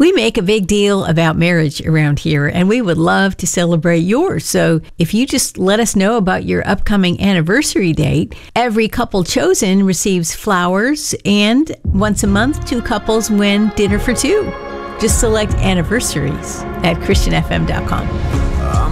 We make a big deal about marriage around here, and we would love to celebrate yours. So if you just let us know about your upcoming anniversary date, every couple chosen receives flowers, and once a month, 2 couples win dinner for 2. Just select anniversaries at christianfm.com.